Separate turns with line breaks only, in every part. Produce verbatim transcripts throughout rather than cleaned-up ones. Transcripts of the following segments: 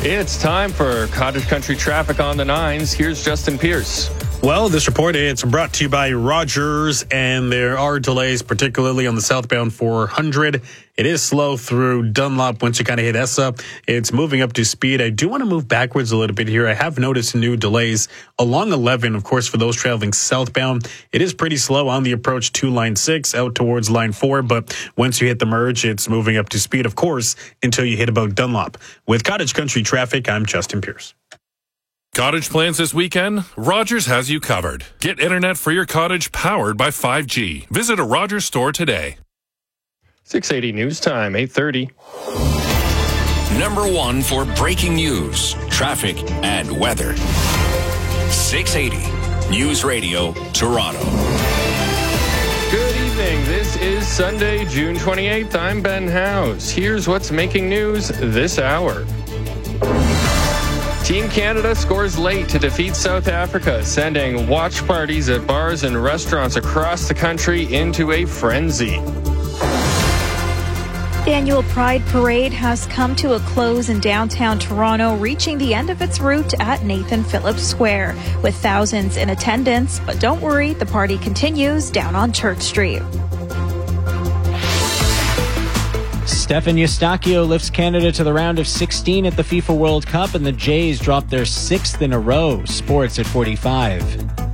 It's time for Cottage Country Traffic on the Nines. Here's Justin Pierce.
Well, this report, it's brought to you by Rogers, and there are delays, particularly on the southbound four hundred. It is slow through Dunlop once you kind of hit Essa. It's moving up to speed. I do want to move backwards a little bit here. I have noticed new delays along eleven, of course, for those traveling southbound. It is pretty slow on the approach to line six out towards line four, but once you hit the merge, it's moving up to speed, of course, until you hit about Dunlop. With Cottage Country Traffic, I'm Justin Pierce.
Cottage plans this weekend? Rogers has you covered. Get internet for your cottage powered by five G. Visit a Rogers store today.
six eighty News Time, eight thirty.
Number one for breaking news, traffic, and weather. six eighty News Radio, Toronto.
Good evening. This is Sunday, June twenty-eighth. I'm Ben House. Here's what's making news this hour. Team Canada scores late to defeat South Africa, sending watch parties at bars and restaurants across the country into a frenzy.
The annual Pride Parade has come to a close in downtown Toronto, reaching the end of its route at Nathan Phillips Square, with thousands in attendance. But don't worry, the party continues down on Church Street.
Stefan Eustáquio lifts Canada to the round of sixteen at the FIFA World Cup, and the Jays drop their sixth in a row. Sports at forty-five.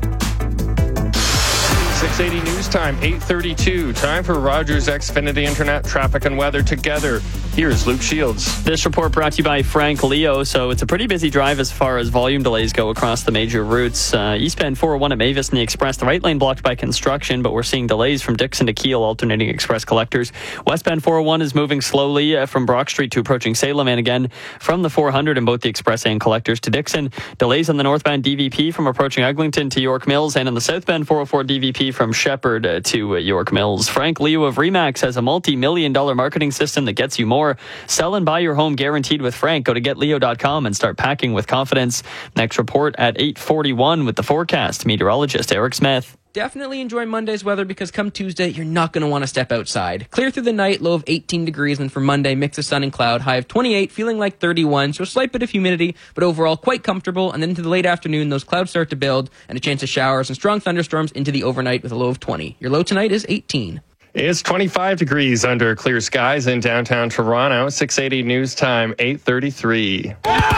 six eighty News Time, eight thirty-two. Time for Rogers Xfinity Internet traffic and weather together. Here's Luke Shields.
This report brought to you by Frank Leo. So it's a pretty busy drive as far as volume delays go across the major routes. Uh, eastbound four oh one at Mavis and the Express. The right lane blocked by construction, but we're seeing delays from Dixon to Kiel, alternating express collectors. Westbound four oh one is moving slowly uh, from Brock Street to approaching Salem, and again from the four hundred in both the express and collectors to Dixon. Delays on the northbound D V P from approaching Eglinton to York Mills, and on the southbound four oh four D V P from Shepherd uh, to uh, York Mills. Frank Leo of Remax has a multi-million dollar marketing system that gets you more. Sell and buy your home guaranteed with Frank. Go to get leo dot com and start packing with confidence. Next report at eight forty-one with the forecast. Meteorologist Eric Smith.
Definitely enjoy Monday's weather because come Tuesday, you're not going to want to step outside. Clear through the night, low of eighteen degrees, and for Monday, mix of sun and cloud, high of twenty-eight, feeling like thirty-one, so a slight bit of humidity, but overall quite comfortable. And then into the late afternoon, those clouds start to build, and a chance of showers and strong thunderstorms into the overnight with a low of twenty. Your low tonight is eighteen.
It's twenty-five degrees under clear skies in downtown Toronto. six eighty News Time, eight thirty-three.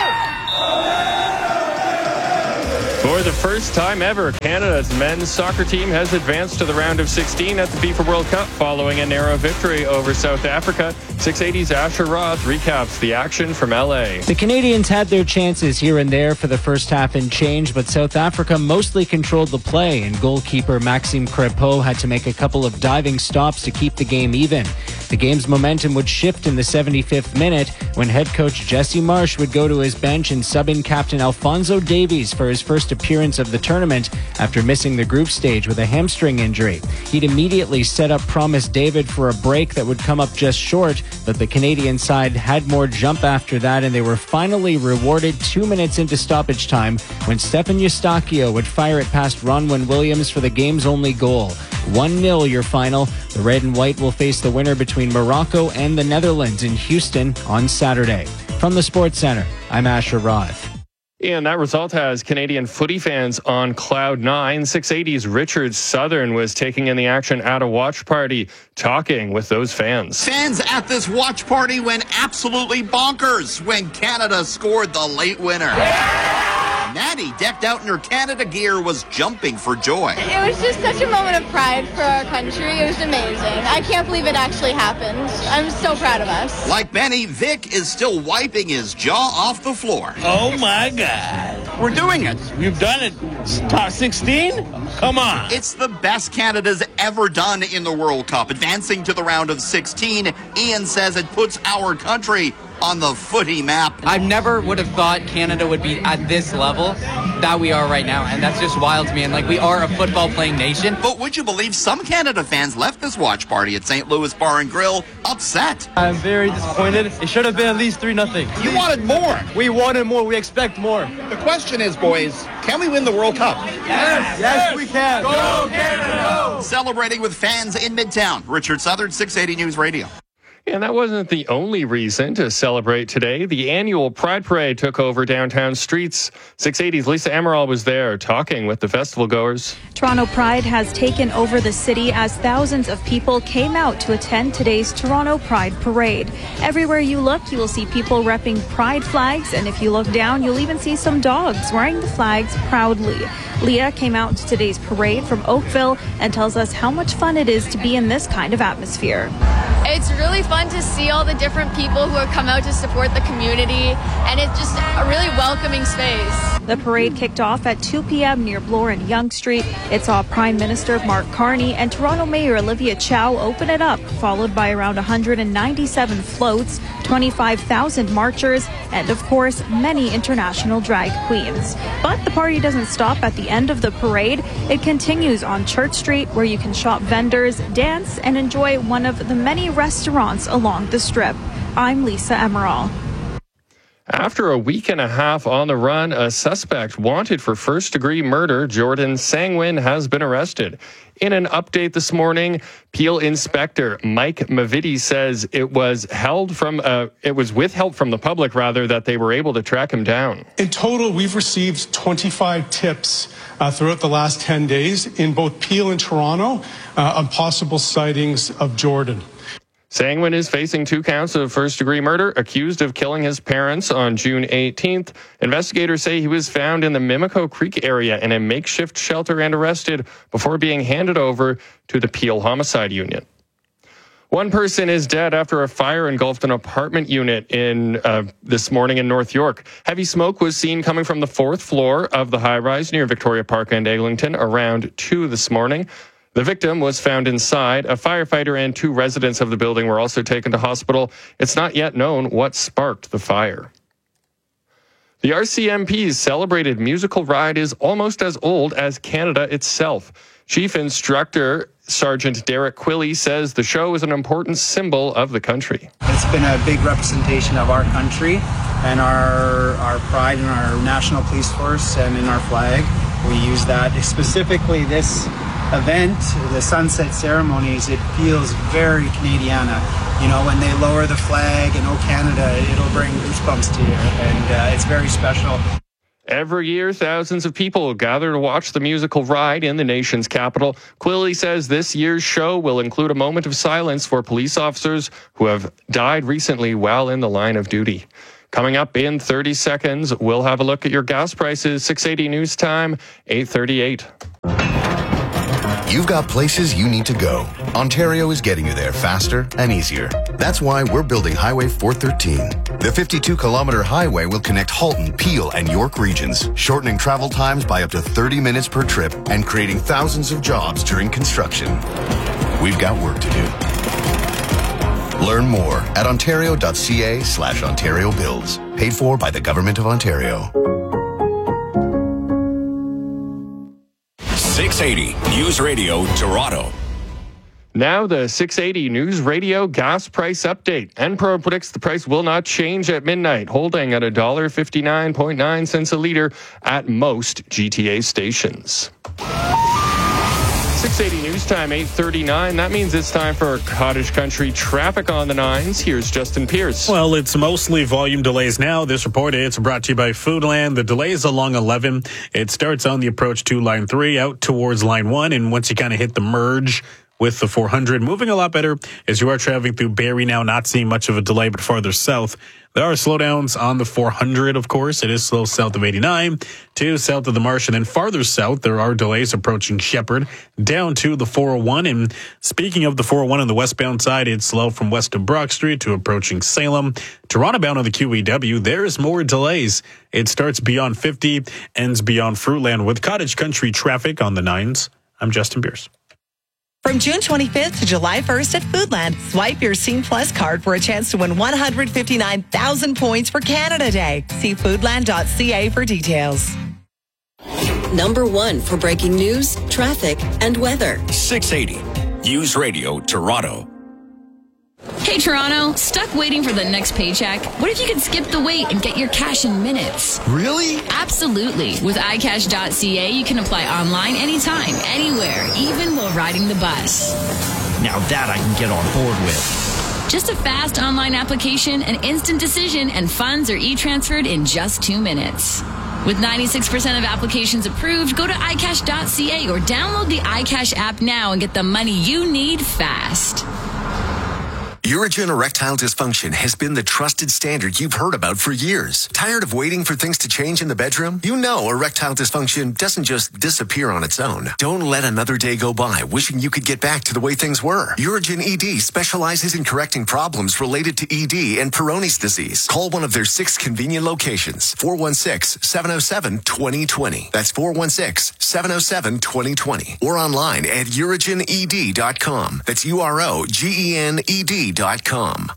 For the first time ever, Canada's men's soccer team has advanced to the round of sixteen at the FIFA World Cup following a narrow victory over South Africa. six eighty's Asher Roth recaps the action from L A.
The Canadians had their chances here and there for the first half and change, but South Africa mostly controlled the play, and goalkeeper Maxime Crépeau had to make a couple of diving stops to keep the game even. The game's momentum would shift in the seventy-fifth minute when head coach Jesse Marsh would go to his bench and sub in captain Alphonso Davies for his first appearance of the tournament after missing the group stage with a hamstring injury. He'd immediately set up Promise David for a break that would come up just short, but the Canadian side had more jump after that, and they were finally rewarded two minutes into stoppage time when Stefan Eustáquio would fire it past Ronwen Williams for the game's only goal. one nil your final. The red and white will face the winner between Morocco and the Netherlands in Houston on Saturday. From the Sports Center, I'm Asher Roth.
And that result has Canadian footy fans on cloud nine. six eighty's Richard Southern was taking in the action at a watch party, talking with those fans.
Fans at this watch party went absolutely bonkers when Canada scored the late winner. Yeah! Natty, decked out in her Canada gear, was jumping for joy.
It was just such a moment of pride for our country. It was amazing. I can't believe it actually happened. I'm so proud of us.
Like Benny, Vic is still wiping his jaw off the floor.
Oh my God. We're doing it. We've done it. Top sixteen? Come on.
It's the best Canada's ever done in the World Cup, advancing to the round of sixteen. Ian says it puts our country on the footy map.
I never would have thought Canada would be at this level that we are right now, and that's just wild to me. And like, we are a football playing nation.
But would you believe some Canada fans left this watch party at Saint Louis Bar and Grill upset?
I'm very disappointed. It should have been at least three nothing.
You wanted more.
We wanted more. We expect more.
The question is, boys, can we win the World Cup?
Yes, yes, yes we can. Go Canada!
Celebrating with fans in Midtown. Richard Southern, six eighty News Radio.
And that wasn't the only reason to celebrate today. The annual Pride Parade took over downtown streets. six eighty's Lisa Emerald was there talking with the festival goers.
Toronto Pride has taken over the city as thousands of people came out to attend today's Toronto Pride Parade. Everywhere you look, you will see people repping Pride flags, and if you look down, you'll even see some dogs wearing the flags proudly. Leah came out to today's parade from Oakville and tells us how much fun it is to be in this kind of atmosphere.
It's really fun to see all the different people who have come out to support the community, and it's just a really welcoming space.
The parade kicked off at two p.m. near Bloor and Yonge Street. It saw Prime Minister Mark Carney and Toronto Mayor Olivia Chow open it up, followed by around one hundred ninety-seven floats, twenty-five thousand marchers, and of course, many international drag queens. But the party doesn't stop at the end of the parade. It continues on Church Street, where you can shop vendors, dance, and enjoy one of the many restaurants along the strip. I'm Lisa Emerald.
After a week and a half on the run, a suspect wanted for first-degree murder, Jordan Sangwin, has been arrested. In an update this morning, Peel Inspector Mike Mavidi says it was held from uh, it was with help from the public, rather, that they were able to track him down.
In total, we've received twenty-five tips uh, throughout the last ten days in both Peel and Toronto uh, on possible sightings of Jordan.
Sangwin is facing two counts of first-degree murder, accused of killing his parents on June eighteenth. Investigators say he was found in the Mimico Creek area in a makeshift shelter and arrested before being handed over to the Peel Homicide Unit. One person is dead after a fire engulfed an apartment unit in uh, this morning in North York. Heavy smoke was seen coming from the fourth floor of the high-rise near Victoria Park and Eglinton around two this morning. The victim was found inside. A firefighter and two residents of the building were also taken to hospital. It's not yet known what sparked the fire. The R C M P's celebrated musical ride is almost as old as Canada itself. Chief Instructor Sergeant Derek Quilley says the show is an important symbol of the country.
It's been a big representation of our country and our our pride in our national police force and in our flag. We use that specifically this event, the sunset ceremonies. It feels very Canadiana. You know, when they lower the flag in "Oh Canada," it'll bring goosebumps to you, and uh, it's very special.
Every year, thousands of people gather to watch the musical ride in the nation's capital. Quilley says this year's show will include a moment of silence for police officers who have died recently while in the line of duty. Coming up in thirty seconds, we'll have a look at your gas prices. six eighty News Time, eight thirty-eight.
You've got places you need to go. Ontario is getting you there faster and easier. That's why we're building Highway four thirteen. The fifty-two kilometer highway will connect Halton, Peel, and York regions, shortening travel times by up to thirty minutes per trip and creating thousands of jobs during construction. We've got work to do. Learn more at ontario.ca slash Ontario Builds. Paid for by the Government of Ontario.
six eighty News Radio Toronto.
Now the six eighty News Radio gas price update. Enpro predicts the price will not change at midnight, holding at one dollar fifty-nine point nine cents a litre at most G T A stations. six eighty News Time, eight thirty-nine. That means it's time for Cottage Country traffic on the nines. Here's Justin Pierce.
Well, it's mostly volume delays now. This report is brought to you by Foodland. The delays along eleven. It starts on the approach to line three out towards line one. And once you kind of hit the merge with the four hundred, moving a lot better as you are traveling through Barrie now, not seeing much of a delay, but farther south. There are slowdowns on the four hundred, of course. It is slow south of eighty-nine to south of the Marsh. And then farther south, there are delays approaching Shepherd down to the four oh one. And speaking of the four oh one on the westbound side, it's slow from west of Brock Street to approaching Salem. Toronto bound on the Q E W, there's more delays. It starts beyond fifty, ends beyond Fruitland with Cottage Country traffic on the nines. I'm Justin Pierce.
From June twenty-fifth to July first at Foodland, swipe your Scene Plus card for a chance to win one hundred fifty-nine thousand points for Canada Day. See foodland dot c a for details.
Number one for breaking news, traffic, and weather.
six eighty News Radio Toronto.
Hey Toronto, stuck waiting for the next paycheck? What if you could skip the wait and get your cash in minutes?
Really?
Absolutely. With i cash dot c a, you can apply online anytime, anywhere, even while riding the bus.
Now that I can get on board with.
Just a fast online application, an instant decision, and funds are e-transferred in just two minutes. With ninety-six percent of applications approved, go to i cash dot c a or download the iCash app now and get the money you need fast.
Urigen erectile dysfunction has been the trusted standard you've heard about for years. Tired of waiting for things to change in the bedroom? You know erectile dysfunction doesn't just disappear on its own. Don't let another day go by wishing you could get back to the way things were. Urigen E D specializes in correcting problems related to E D and Peyronie's disease. Call one of their six convenient locations. four one six, seven oh seven, two oh two oh. That's four one six, seven oh seven, two oh two oh. Or online at urigen e d dot com. That's U R O G E N E D dot com.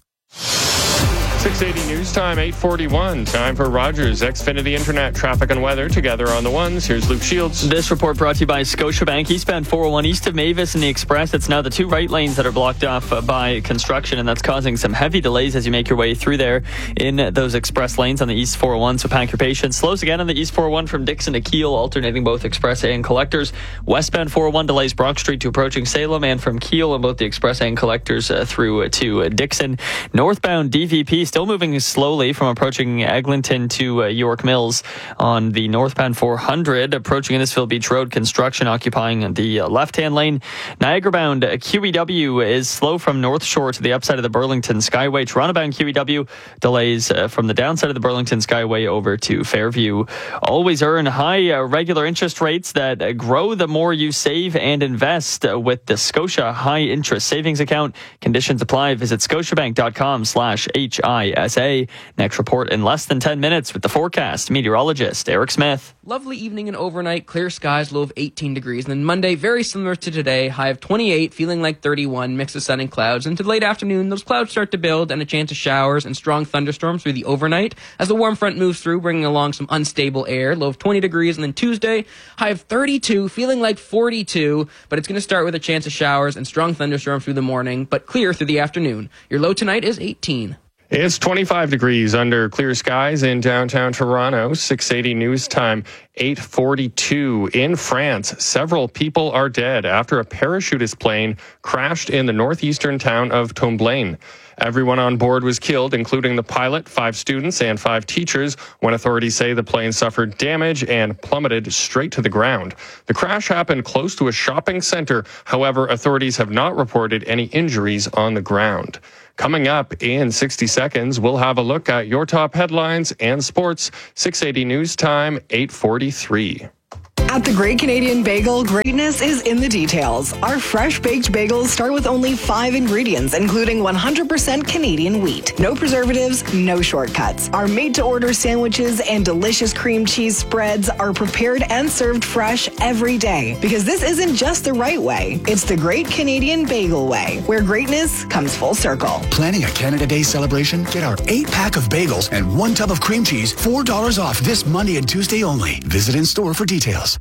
six eighty News Time, eight forty-one. Time for Rogers Xfinity Internet traffic and weather together on the ones. Here's Luke Shields.
This report brought to you by Scotiabank. Eastbound four oh one east of Mavis and the Express. It's now the two right lanes that are blocked off by construction, and that's causing some heavy delays as you make your way through there in those express lanes on the East four oh one. So pack your patience. Slows again on the East four oh one from Dixon to Kiel, alternating both express and collectors. Westbound four oh one delays Brock Street to approaching Salem, and from Kiel on both the express and collectors uh, through uh, to uh, Dixon. Northbound D V P still moving slowly from approaching Eglinton to uh, York Mills on the northbound four hundred, approaching Innisfil Beach Road. Construction occupying the uh, left-hand lane. Niagara bound uh, Q E W is slow from North Shore to the upside of the Burlington Skyway. Toronto bound Q E W delays uh, from the downside of the Burlington Skyway over to Fairview. Always earn high uh, regular interest rates that uh, grow the more you save and invest uh, with the Scotia High Interest Savings Account. Conditions apply. Visit scotiabank.com slash H I S A. Next report in less than ten minutes with the forecast meteorologist Eric Smith.
Lovely evening and overnight, clear skies, low of eighteen degrees. And then Monday, very similar to today, high of twenty-eight, feeling like thirty-one, mix of sun and clouds. And to late afternoon, those clouds start to build and a chance of showers and strong thunderstorms through the overnight as the warm front moves through, bringing along some unstable air, low of twenty degrees. And then Tuesday, high of thirty-two, feeling like forty-two, but it's going to start with a chance of showers and strong thunderstorms through the morning, but clear through the afternoon. Your low tonight is eighteen.
It's twenty-five degrees under clear skies in downtown Toronto. six eighty News Time, eight forty-two. In France, several people are dead after a parachutist plane crashed in the northeastern town of Tomblaine. Everyone on board was killed, including the pilot, five students, and five teachers, when authorities say the plane suffered damage and plummeted straight to the ground. The crash happened close to a shopping center. However, authorities have not reported any injuries on the ground. Coming up in sixty seconds, we'll have a look at your top headlines and sports. six eighty News Time, eight forty-three.
At the Great Canadian Bagel, greatness is in the details. Our fresh baked bagels start with only five ingredients, including one hundred percent Canadian wheat. No preservatives, no shortcuts. Our made-to-order sandwiches and delicious cream cheese spreads are prepared and served fresh every day. Because this isn't just the right way, it's the Great Canadian Bagel way, where greatness comes full circle.
Planning a Canada Day celebration? Get our eight-pack of bagels and one tub of cream cheese, four dollars off this Monday and Tuesday only. Visit in-store for details.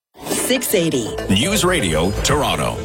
six eighty
News Radio Toronto.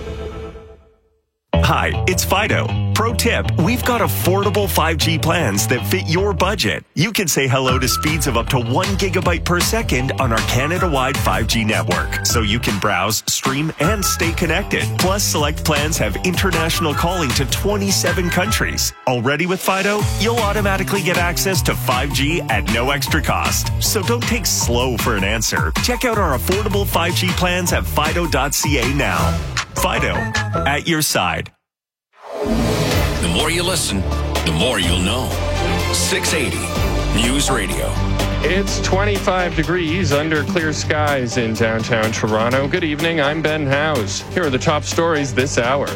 Hi, it's Fido. Pro tip, we've got affordable five G plans that fit your budget. You can say hello to speeds of up to one gigabyte per second on our Canada-wide five G network, so you can browse, stream, and stay connected. Plus, select plans have international calling to twenty-seven countries. Already with Fido, you'll automatically get access to five G at no extra cost. So don't take slow for an answer. Check out our affordable five G plans at fido dot c a now. Fido, at your side.
The more you listen, the more you'll know. six eighty News Radio.
It's twenty-five degrees under clear skies in downtown Toronto. Good evening, I'm Ben Howes. Here are the top stories this hour.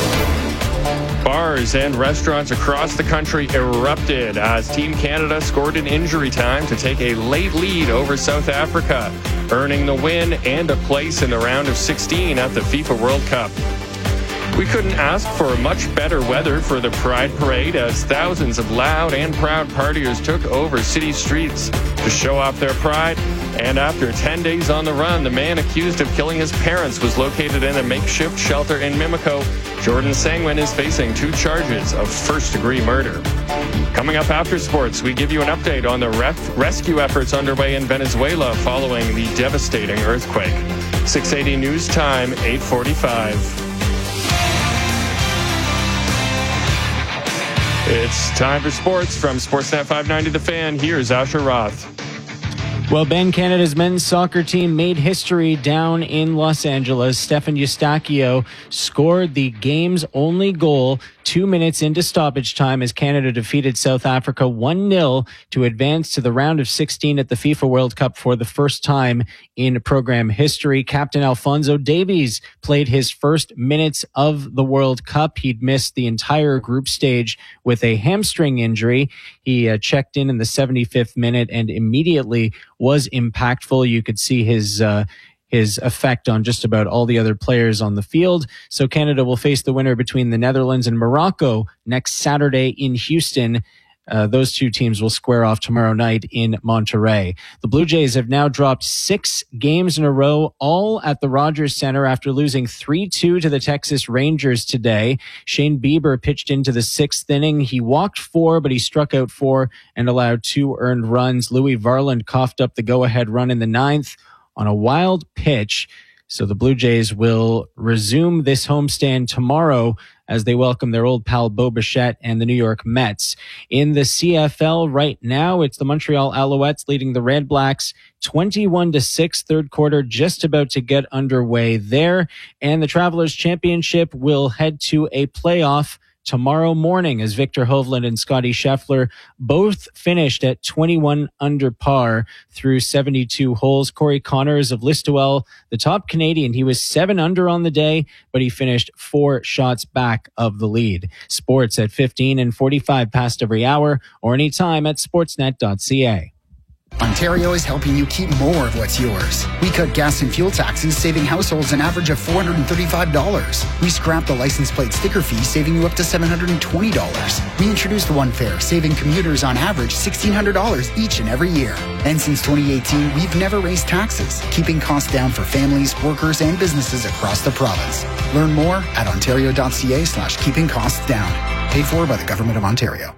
Bars and restaurants across the country erupted as Team Canada scored in injury time to take a late lead over South Africa, earning the win and a place in the round of sixteen at the FIFA World Cup. We couldn't ask for much better weather for the Pride Parade as thousands of loud and proud partiers took over city streets to show off their pride. And after ten days on the run, the man accused of killing his parents was located in a makeshift shelter in Mimico. Jordan Sangwin is facing two charges of first-degree murder. Coming up after sports, we give you an update on the ref- rescue efforts underway in Venezuela following the devastating earthquake. six eighty News Time, eight forty-five. It's time for sports from Sportsnet five ninety The Fan. Here's Asher Roth.
Well, Ben, Canada's men's soccer team made history down in Los Angeles. Stefan Eustachio scored the game's only goal two minutes into stoppage time as Canada defeated South Africa one nil to advance to the round of sixteen at the FIFA World Cup for the first time in program history. Captain Alphonso Davies played his first minutes of the World Cup. He'd missed the entire group stage with a hamstring injury. He uh, checked in in the seventy-fifth minute and immediately was impactful. You could see his uh, his effect on just about all the other players on the field. So Canada will face the winner between the Netherlands and Morocco next Saturday in Houston. Uh, those two teams will square off tomorrow night in Monterrey. The Blue Jays have now dropped six games in a row, all at the Rogers Center after losing three two to the Texas Rangers today. Shane Bieber pitched into the sixth inning. He walked four, but he struck out four and allowed two earned runs. Louis Varland coughed up the go-ahead run in the ninth on a wild pitch. So the Blue Jays will resume this homestand tomorrow as they welcome their old pal Bo Bichette and the New York Mets. In the C F L right now, it's the Montreal Alouettes leading the Red Blacks twenty-one to six, third quarter just about to get underway there. And the Travelers Championship will head to a playoff tomorrow morning as Victor Hovland and Scotty Scheffler both finished at twenty-one under par through seventy-two holes. Corey Connors of Listowel, the top Canadian, he was seven under on the day, but he finished four shots back of the lead. Sports at fifteen and forty-five past every hour or anytime at sportsnet dot c a.
Ontario is helping you keep more of what's yours. We cut gas and fuel taxes, saving households an average of four hundred thirty-five dollars. We scrapped the license plate sticker fee, saving you up to seven hundred twenty dollars. We introduced One Fare, saving commuters on average sixteen hundred dollars each and every year. And since twenty eighteen, we've never raised taxes, keeping costs down for families, workers, and businesses across the province. Learn more at ontario dot c a slash keeping costs down. Paid for by the Government of Ontario.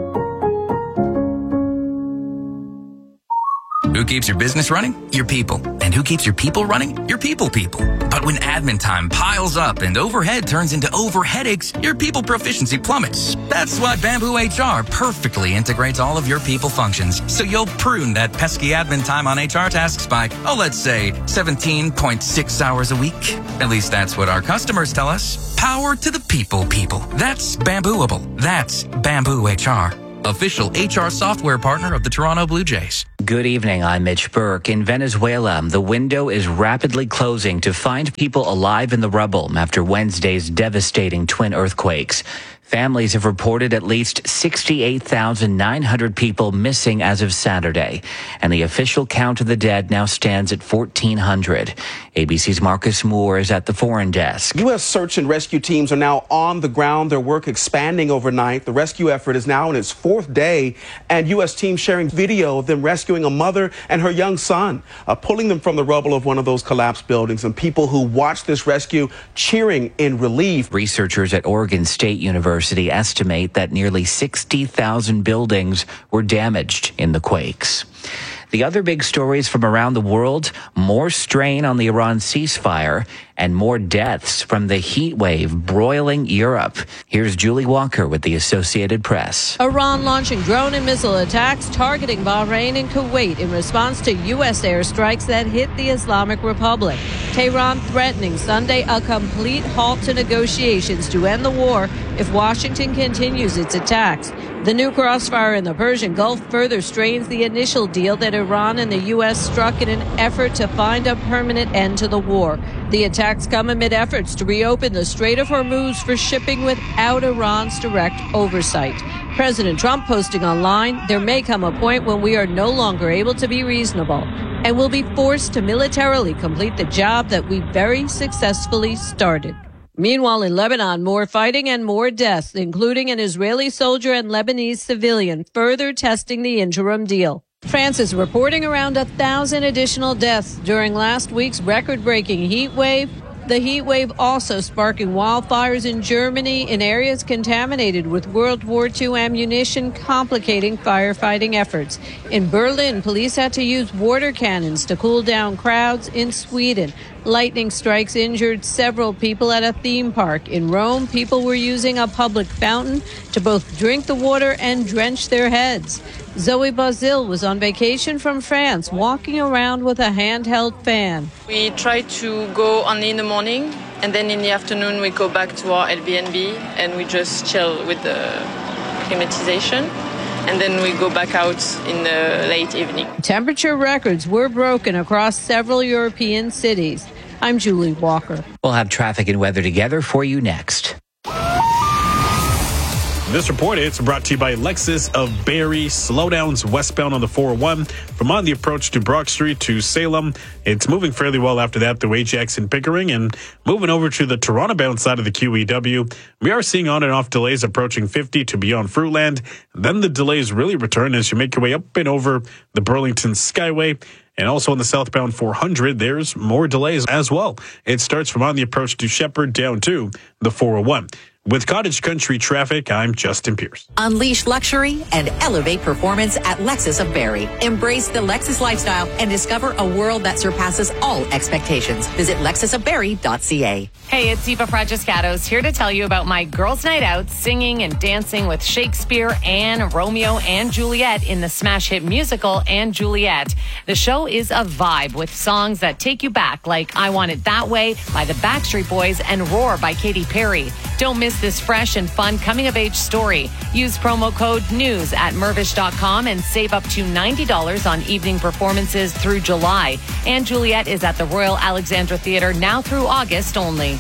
Who keeps your business running? Your people. And who keeps your people running? Your people people. But when admin time piles up and overhead turns into over headaches, your people proficiency plummets. That's why Bamboo H R perfectly integrates all of your people functions, so you'll prune that pesky admin time on H R tasks by, oh, let's say seventeen point six hours a week. At least that's what our customers tell us. Power to the people people. That's Bambooable. That's Bamboo H R. Official H R software partner of the Toronto Blue Jays.
Good evening, I'm Mitch Burke. In Venezuela, the window is rapidly closing to find people alive in the rubble after Wednesday's devastating twin earthquakes. Families have reported at least sixty-eight thousand nine hundred people missing as of Saturday, and the official count of the dead now stands at fourteen hundred. A B C's Marcus Moore is at the foreign desk.
U S search and rescue teams are now on the ground, their work expanding overnight. The rescue effort is now in its fourth day, and U S teams sharing video of them rescuing a mother and her young son, uh, pulling them from the rubble of one of those collapsed buildings, and people who watched this rescue cheering in relief.
Researchers at Oregon State University estimate that nearly sixty thousand buildings were damaged in the quakes. The other big stories from around the world, more strain on the Iran ceasefire and more deaths from the heat wave broiling Europe. Here's Julie Walker with the Associated Press.
Iran launching drone and missile attacks targeting Bahrain and Kuwait in response to U S airstrikes that hit the Islamic Republic. Tehran threatening Sunday a complete halt to negotiations to end the war if Washington continues its attacks. The new crossfire in the Persian Gulf further strains the initial deal that Iran and the U S struck in an effort to find a permanent end to the war. The attacks come amid efforts to reopen the Strait of Hormuz for shipping without Iran's direct oversight. President Trump posting online, there may come a point when we are no longer able to be reasonable and will be forced to militarily complete the job that we very successfully started. Meanwhile, in Lebanon, more fighting and more deaths, including an Israeli soldier and Lebanese civilian, further testing the interim deal. France is reporting around a thousand additional deaths during last week's record-breaking heat wave. The heat wave also sparking wildfires in Germany in areas contaminated with World War Two ammunition, complicating firefighting efforts. In Berlin, police had to use water cannons to cool down crowds. In Sweden, Lightning strikes injured several people at a theme park. In Rome, people were using a public fountain to both drink the water and drench their heads. Zoe Bazil was on vacation from France, walking around with a handheld fan.
We try to go only in the morning, and then in the afternoon we go back to our Airbnb and we just chill with the climatization. And then we go back out in the late evening.
Temperature records were broken across several European cities. I'm Julie Walker.
We'll have traffic and weather together for you next.
This report is brought to you by Lexus of Barrie. Slowdowns westbound on the four oh one from on the approach to Brock Street to Salem. It's moving fairly well after that through Ajax and Pickering, and moving over to the Toronto-bound side of the Q E W. We are seeing on and off delays approaching fifty to beyond Fruitland. Then the delays really return as you make your way up and over the Burlington Skyway. And also on the southbound four hundred, there's more delays as well. It starts from on the approach to Shepherd down to the four oh one. With Cottage Country traffic, I'm Justin Pierce.
Unleash luxury and elevate performance at Lexus of Barrie. Embrace the Lexus lifestyle and discover a world that surpasses all expectations. Visit lexus of barrie dot c a.
Hey, it's Eva Fragiscatos here to tell you about my girls' night out singing and dancing with Shakespeare and Romeo and Juliet in the smash hit musical and Juliet. The show is a vibe with songs that take you back, like I Want It That Way by the Backstreet Boys and Roar by Katy Perry. Don't miss this fresh and fun coming-of-age story. Use promo code NEWS at mervish dot com and save up to ninety dollars on evening performances through July. And Juliet is at the Royal Alexandra Theatre now through August only.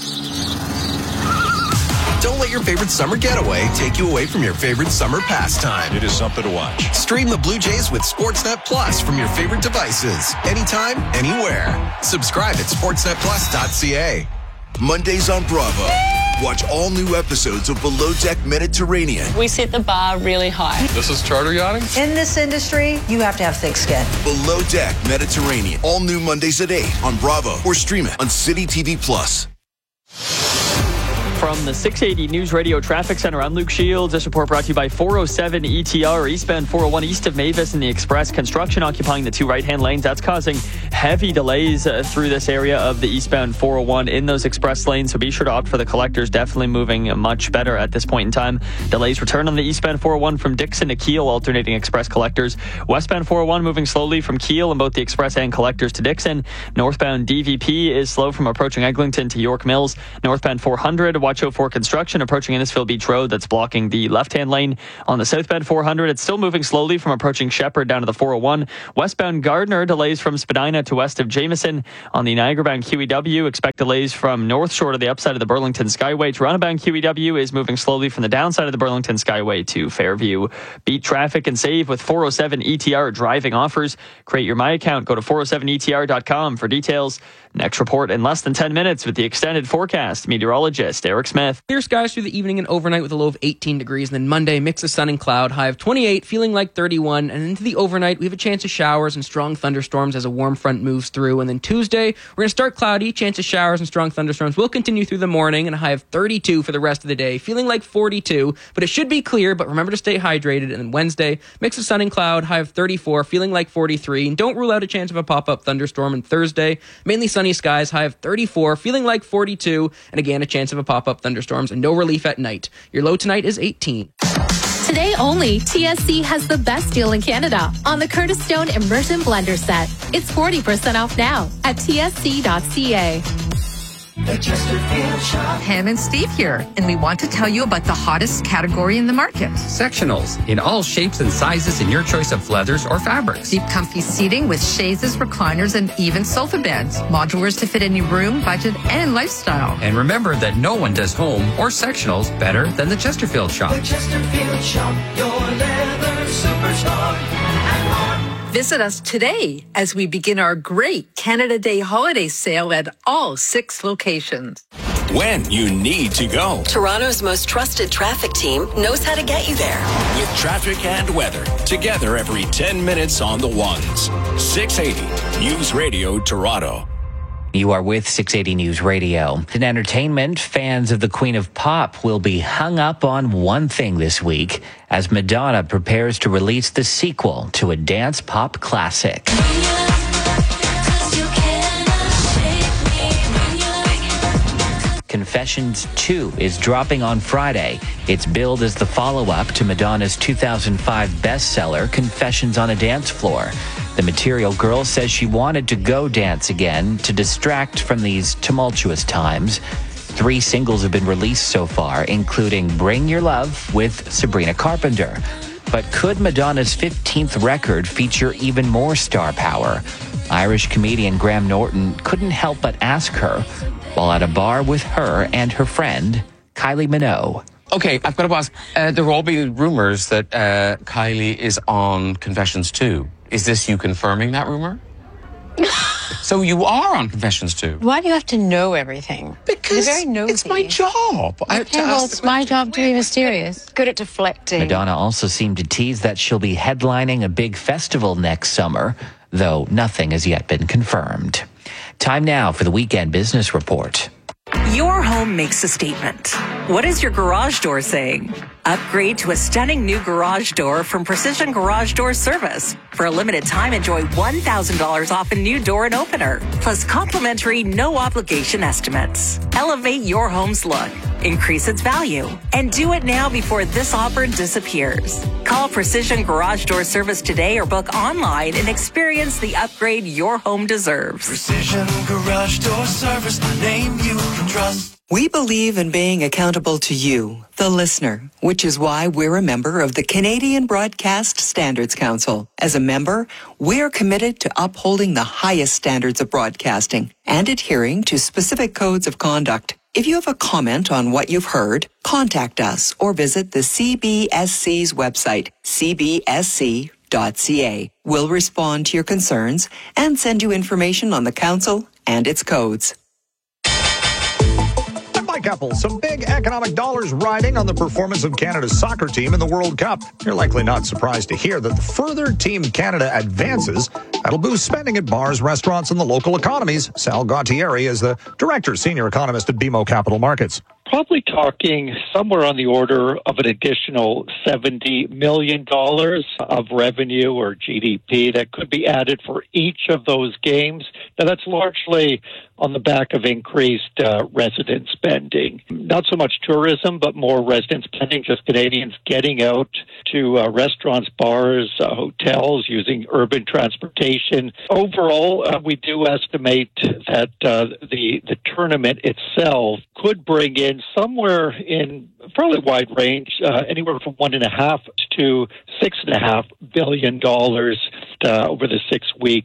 Don't let your favorite summer getaway take you away from your favorite summer pastime. It is something to watch. Stream the Blue Jays with Sportsnet Plus from your favorite devices. Anytime, anywhere. Subscribe at sportsnet plus dot c a.
Mondays on Bravo. Watch all new episodes of Below Deck Mediterranean.
We set the bar really high.
This is charter yachting?
In this industry, you have to have thick skin.
Below Deck Mediterranean. All new Mondays at eight on Bravo or stream it on City T V Plus.
From the six eighty News Radio Traffic Center, I'm Luke Shields. This report brought to you by four oh seven E T R, eastbound four oh one east of Mavis and the Express. Construction occupying the two right-hand lanes. That's causing heavy delays uh, through this area of the eastbound four oh one in those express lanes. So be sure to opt for the collectors. Definitely moving much better at this point in time. Delays return on the eastbound four oh one from Dixon to Kiel, alternating express collectors. Westbound four oh one moving slowly from Kiel and both the express and collectors to Dixon. Northbound D V P is slow from approaching Eglinton to York Mills. Northbound four hundred, watch out for construction approaching Innisfil Beach Road. That's blocking the left-hand lane. On the southbound four hundred, it's still moving slowly from approaching Shepherd down to the four oh one. Westbound Gardner, delays from Spadina to west of Jameson. On the Niagara-bound Q E W, expect delays from North Shore to the upside of the Burlington Skyway. Toronto-bound Q E W is moving slowly from the downside of the Burlington Skyway to Fairview. Beat traffic and save with four oh seven E T R driving offers. Create your My Account. Go to four oh seven E T R dot com for details. Next report in less than ten minutes with the extended forecast. Meteorologist Eric Smith.
Clear skies through the evening and overnight with a low of eighteen degrees. And then Monday, mix of sun and cloud, high of twenty-eight, feeling like thirty-one. And into the overnight, we have a chance of showers and strong thunderstorms as a warm front moves through. And then Tuesday, we're going to start cloudy, chance of showers and strong thunderstorms will continue through the morning, and a high of thirty-two for the rest of the day, feeling like forty-two. But it should be clear, but remember to stay hydrated. And then Wednesday, mix of sun and cloud, high of thirty-four, feeling like forty-three. And don't rule out a chance of a pop-up thunderstorm. And Thursday, mainly sunny skies, high of thirty-four, feeling like forty-two. And again, a chance of a pop-up thunderstorms and no relief at night. Your low tonight is eighteen.
Today only, T S C has the best deal in Canada on the Curtis Stone Immersion Blender Set. It's forty percent off now at T S C dot C A.
The Chesterfield Shop. Pam and Steve here, and we want to tell you about the hottest category in the market.
Sectionals in all shapes and sizes in your choice of leathers or fabrics.
Deep comfy seating with chaises, recliners, and even sofa beds. Modulars to fit any room, budget, and lifestyle.
And remember that no one does home or sectionals better than the Chesterfield Shop.
The Chesterfield Shop, your leather superstar. Visit us today as we begin our great Canada Day holiday sale at all six locations.
When you need to go.
Toronto's most trusted traffic team knows how to get you there.
With traffic and weather, together every ten minutes on the ones. six eighty News Radio Toronto.
You are with six eighty News Radio. In entertainment, fans of the Queen of Pop will be hung up on one thing this week as Madonna prepares to release the sequel to a dance pop classic. Confessions two is dropping on Friday. It's billed as the follow-up to Madonna's two thousand five bestseller, Confessions on a Dance Floor. The Material Girl says she wanted to go dance again to distract from these tumultuous times. Three singles have been released so far, including Bring Your Love with Sabrina Carpenter. But could Madonna's fifteenth record feature even more star power? Irish comedian Graham Norton couldn't help but ask her while at a bar with her and her friend, Kylie Minogue.
Okay, I've got to ask, uh, there will all be rumours that uh, Kylie is on Confessions two. Is this you confirming that rumour? So you are on Confessions two?
Why do you have to know everything?
Because
You're very nosy.
it's my job. I have to
Okay, well,
ask
it's
the
my job to be mysterious. Good at deflecting.
Madonna also seemed to tease that she'll be headlining a big festival next summer, though nothing has yet been confirmed. Time now for the Weekend Business Report.
Your home makes a statement. What is your garage door saying? Upgrade to a stunning new garage door from Precision Garage Door Service. For a limited time, enjoy one thousand dollars off a new door and opener, plus complimentary no-obligation estimates. Elevate your home's look, increase its value, and do it now before this offer disappears. Call Precision Garage Door Service today or book online and experience the upgrade your home deserves.
Precision Garage Door Service, a name you can trust.
We believe in being accountable to you, the listener, which is why we're a member of the Canadian Broadcast Standards Council. As a member, we're committed to upholding the highest standards of broadcasting and adhering to specific codes of conduct. If you have a comment on what you've heard, contact us or visit the C B S C's website, c b s c dot c a. We'll respond to your concerns and send you information on the council and its codes.
Mike Epple, some big economic dollars riding on the performance of Canada's soccer team in the World Cup. You're likely not surprised to hear that the further Team Canada advances, that'll boost spending at bars, restaurants, and the local economies. Sal Gautieri is the director, senior economist at B M O Capital Markets.
Probably talking somewhere on the order of an additional seventy million dollars of revenue or G D P that could be added for each of those games. Now, that's largely on the back of increased uh, resident spending. Not so much tourism, but more resident spending, just Canadians getting out to uh, restaurants, bars, uh, hotels, using urban transportation. Overall, uh, we do estimate that uh, the, the tournament itself could bring in somewhere in a fairly wide range, uh, anywhere from one and a half to six and a half billion dollars uh, over the six-week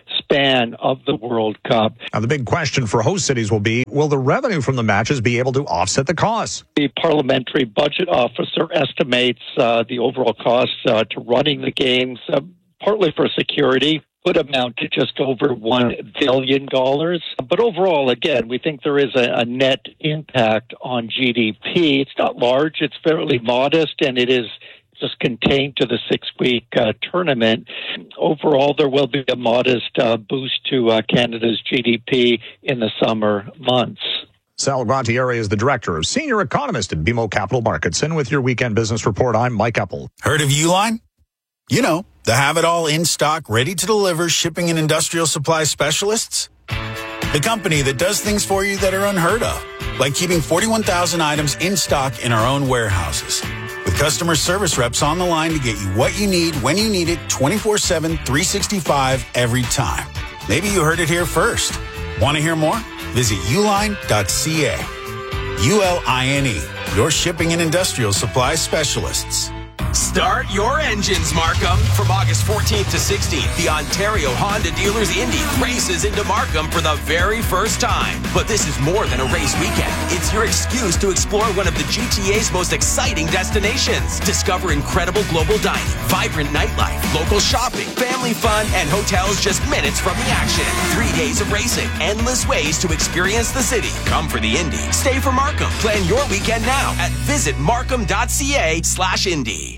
span of the World Cup.
Now, the big question for host cities will be, will the revenue from the matches be able to offset the costs?
The parliamentary budget officer estimates uh, the overall costs uh, to running the games, uh, partly for security, would amount to just over one billion dollars. But overall, again, we think there is a, a net impact on G D P. It's not large, it's fairly modest, and it is just contained to the six-week uh, tournament. Overall, there will be a modest uh, boost to uh, Canada's G D P in the summer months.
Sal Gautieri is the director of senior economist at B M O Capital Markets. And with your Weekend Business Report, I'm Mike Epple.
Heard of Uline? You know, the have-it-all in-stock, ready-to-deliver shipping and industrial supply specialists. The company that does things for you that are unheard of, like keeping forty-one thousand items in stock in our own warehouses. With customer service reps on the line to get you what you need, when you need it, twenty-four seven, three sixty-five, every time. Maybe you heard it here first. Want to hear more? Visit uline dot c a. U L I N E, your shipping and industrial supply specialists.
Start your engines, Markham. From August fourteenth to sixteenth, the Ontario Honda Dealers Indy races into Markham for the very first time. But this is more than a race weekend. It's your excuse to explore one of the G T A's most exciting destinations. Discover incredible global dining, vibrant nightlife, local shopping, family fun, and hotels just minutes from the action. Three days of racing, endless ways to experience the city. Come for the Indy. Stay for Markham. Plan your weekend now at visit markham dot c a slash Indy.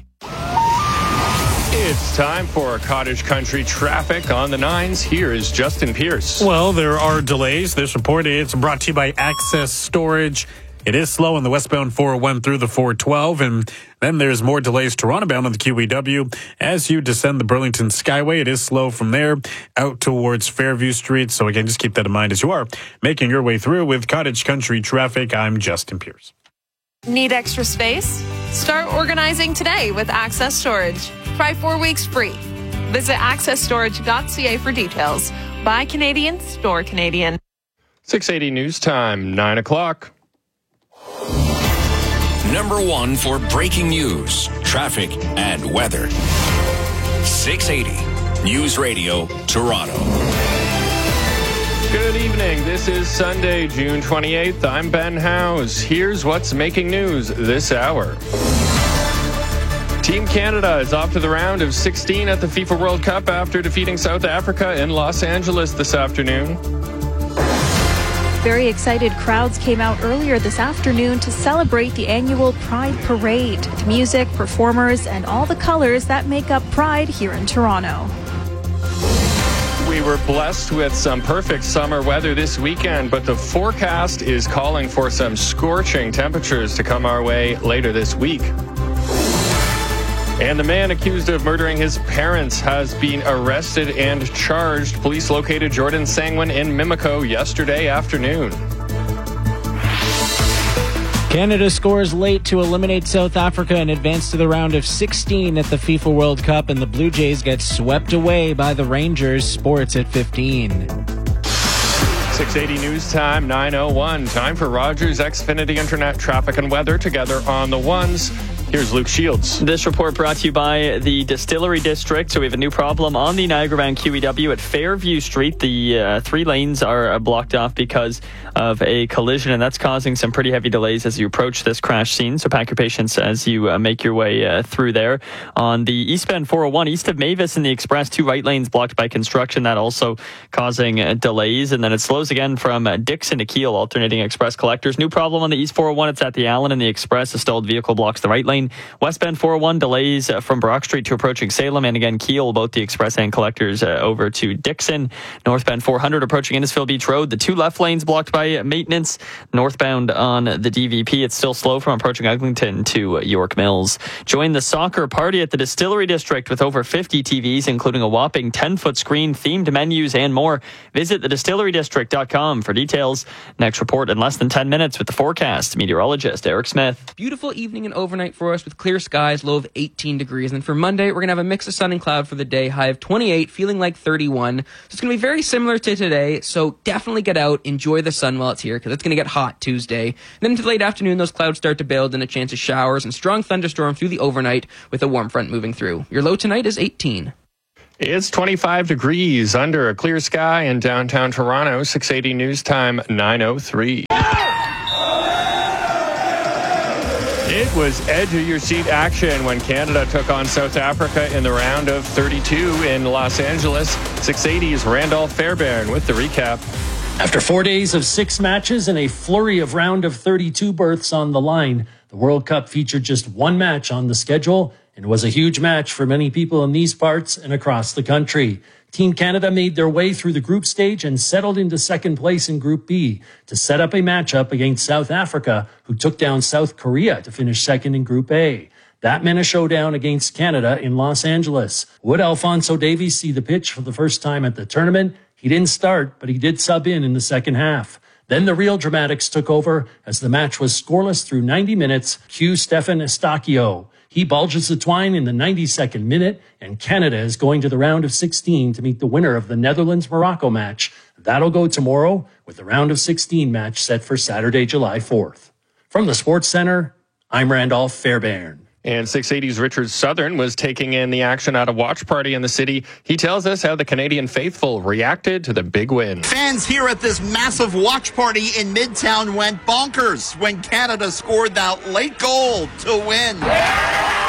It's time for Cottage Country traffic on the nines. Here is Justin Pierce.
Well, there are delays. This report is brought to you by Access Storage. It is slow on the westbound four oh one through the four twelve, and then there's more delays Toronto bound on the Q E W. As you descend the Burlington Skyway, it is slow from there out towards Fairview Street. So again, just keep that in mind as you are making your way through with Cottage Country traffic. I'm Justin Pierce.
Need extra space? Start organizing today with Access Storage. Try four weeks free. Visit access storage dot c a for details. Buy Canadian, store Canadian.
six eighty News Time, nine o'clock.
Number one for breaking news, traffic, and weather. six eighty News Radio, Toronto.
Good evening. This is Sunday, June twenty-eighth. I'm Ben Howes. Here's what's making news this hour. Team Canada is off to the round of sixteen at the FIFA World Cup after defeating South Africa in Los Angeles this afternoon.
Very excited crowds came out earlier this afternoon to celebrate the annual Pride Parade with music, performers, and all the colors that make up Pride here in Toronto.
We were blessed with some perfect summer weather this weekend, but the forecast is calling for some scorching temperatures to come our way later this week. And the man accused of murdering his parents has been arrested and charged. Police located Jordan Sangwin in Mimico yesterday afternoon.
Canada scores late to eliminate South Africa and advance to the round of sixteen at the FIFA World Cup, and the Blue Jays get swept away by the Rangers. Sports at fifteen.
six eighty News Time, nine oh one. Time for Rogers Xfinity Internet traffic and weather together on the ones. Here's Luke Shields.
This report brought to you by the Distillery District. So we have a new problem on the Niagara Bound Q E W at Fairview Street. The uh, three lanes are uh, blocked off because of a collision, and that's causing some pretty heavy delays as you approach this crash scene. So pack your patience as you uh, make your way uh, through there. On the eastbound four oh one, east of Mavis and the Express, two right lanes blocked by construction. That also causing uh, delays. And then it slows again from uh, Dixon to Keele, alternating express collectors. New problem on the east four oh one. It's at the Allen and the Express. A stalled vehicle blocks the right lane. Westbound four oh one, delays from Brock Street to approaching Salem, and again Keele, both the express and collectors uh, over to Dixon. Northbound four hundred approaching Innisfil Beach Road. The two left lanes blocked by maintenance. Northbound on the D V P, it's still slow from approaching Eglinton to York Mills. Join the soccer party at the Distillery District with over fifty T Vs, including a whopping ten-foot screen, themed menus, and more. Visit the distillery district dot com for details. Next report in less than ten minutes with the forecast. Meteorologist Eric Smith.
Beautiful evening and overnight for us with clear skies, low of eighteen degrees. And for Monday, we're going to have a mix of sun and cloud for the day, high of twenty-eight, feeling like thirty-one. So it's going to be very similar to today, so definitely get out, enjoy the sun while it's here, because it's going to get hot Tuesday. And then into the late afternoon, those clouds start to build and a chance of showers and strong thunderstorms through the overnight with a warm front moving through. Your low tonight is eighteen.
It's twenty-five degrees under a clear sky in downtown Toronto. six eighty News Time, nine oh three. It was edge-of-your-seat action when Canada took on South Africa in the round of thirty-two in Los Angeles. six eighty's Randolph Fairbairn with the recap.
After four days of six matches and a flurry of round of thirty-two berths on the line, the World Cup featured just one match on the schedule and was a huge match for many people in these parts and across the country. Team Canada made their way through the group stage and settled into second place in Group B to set up a matchup against South Africa, who took down South Korea to finish second in Group A. That meant a showdown against Canada in Los Angeles. Would Alphonso Davies see the pitch for the first time at the tournament? He didn't start, but he did sub in in the second half. Then the real dramatics took over as the match was scoreless through ninety minutes. Cue Stefan Estacio. He bulges the twine in the ninety-second minute, and Canada is going to the round of sixteen to meet the winner of the Netherlands-Morocco match. That'll go tomorrow, with the round of sixteen match set for Saturday, July fourth. From the Sports Center, I'm Randolph Fairbairn.
And six eighty's Richard Southern was taking in the action at a watch party in the city. He tells us how the Canadian faithful reacted to the big win.
Fans here at this massive watch party in Midtown went bonkers when Canada scored that late goal to win.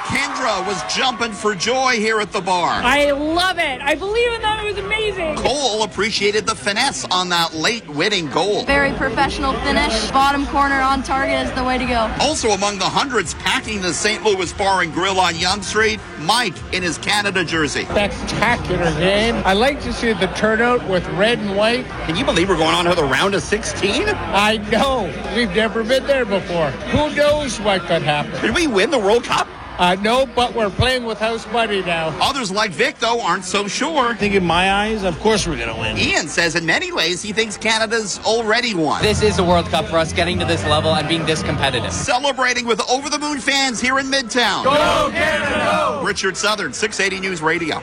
Kendra was jumping for joy here at the bar.
I love it. I believe in that. It was amazing.
Cole appreciated the finesse on that late winning goal.
Very professional finish. Bottom corner on target is the way to go.
Also among the hundreds packing the Saint Louis Bar and Grill on Yonge Street, Mike in his Canada jersey.
Spectacular game. I like to see the turnout with red and white.
Can you believe we're going on to the round of sixteen?
I know. We've never been there before. Who knows what could happen?
Did we win the World Cup?
I uh, know, but we're playing with house money now.
Others like Vic, though, aren't so sure.
I think in my eyes, of course we're going to win.
Ian says in many ways he thinks Canada's already won.
This is a World Cup for us, getting to this level and being this competitive.
Celebrating with over-the-moon fans here in Midtown.
Go Canada!
Richard Southern, six eighty News Radio.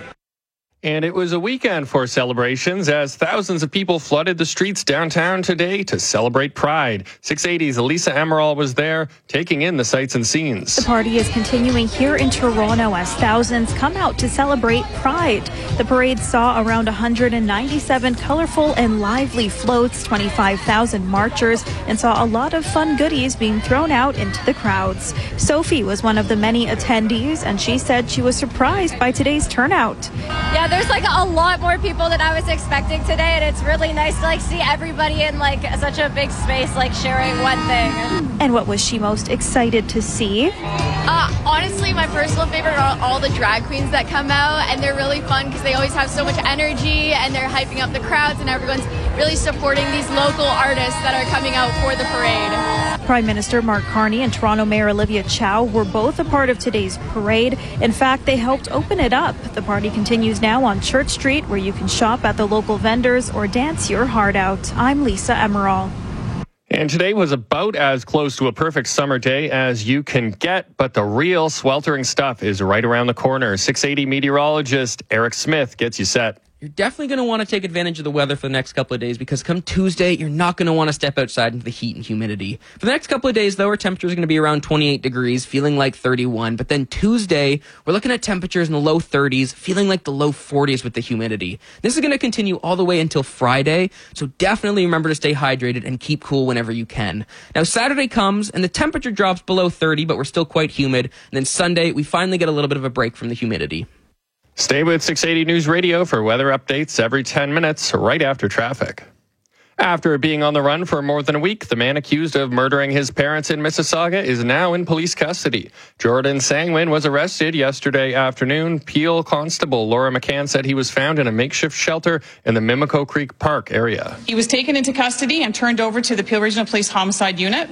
And it was a weekend for celebrations as thousands of people flooded the streets downtown today to celebrate Pride. six eighty's Elisa Emerald was there, taking in the sights and scenes.
The party is continuing here in Toronto as thousands come out to celebrate Pride. The parade saw around one hundred ninety-seven colorful and lively floats, twenty-five thousand marchers, and saw a lot of fun goodies being thrown out into the crowds. Sophie was one of the many attendees, and she said she was surprised by today's turnout.
Yeah, there's like a lot more people than I was expecting today, and it's really nice to like see everybody in like such a big space like sharing one thing.
And what was she most excited to see?
Uh, honestly, my personal favorite are all the drag queens that come out, and they're really fun because they always have so much energy and they're hyping up the crowds, and everyone's really supporting these local artists that are coming out for the parade.
Prime Minister Mark Carney and Toronto Mayor Olivia Chow were both a part of today's parade. In fact, they helped open it up. The party continues now on Church Street, where you can shop at the local vendors or dance your heart out. I'm Lisa Emerald.
And today was about as close to a perfect summer day as you can get, but the real sweltering stuff is right around the corner. six eighty meteorologist Eric Smith gets you set.
You're definitely going to want to take advantage of the weather for the next couple of days because come Tuesday, you're not going to want to step outside into the heat and humidity. For the next couple of days, though, our temperatures are going to be around twenty-eight degrees, feeling like thirty-one. But then Tuesday, we're looking at temperatures in the low thirties, feeling like the low forties with the humidity. This is going to continue all the way until Friday, so definitely remember to stay hydrated and keep cool whenever you can. Now, Saturday comes, and the temperature drops below thirty, but we're still quite humid. And then Sunday, we finally get a little bit of a break from the humidity.
Stay with six eighty News Radio for weather updates every ten minutes, right after traffic. After being on the run for more than a week, the man accused of murdering his parents in Mississauga is now in police custody. Jordan Sangwin was arrested yesterday afternoon. Peel Constable Laura McCann said he was found in a makeshift shelter in the Mimico Creek Park area.
He was taken into custody and turned over to the Peel Regional Police Homicide Unit.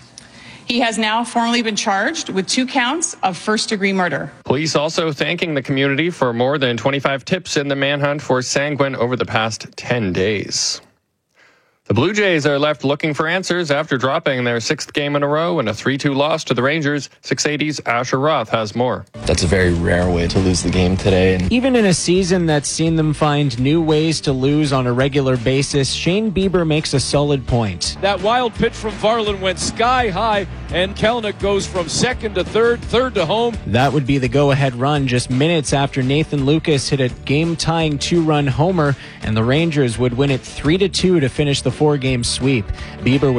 He has now formally been charged with two counts of first-degree murder.
Police also thanking the community for more than twenty-five tips in the manhunt for Sangwin over the past ten days. The Blue Jays are left looking for answers after dropping their sixth game in a row and a three two loss to the Rangers. six eighty's Asher Roth has more.
That's a very rare way to lose the game today. And
even in a season that's seen them find new ways to lose on a regular basis, Shane Bieber makes a solid point.
That wild pitch from Varland went sky high, and Kelnick goes from second to third, third to home.
That would be the go-ahead run just minutes after Nathan Lucas hit a game-tying two-run homer, and the Rangers would win it three to two to finish the four-game sweep. Bieber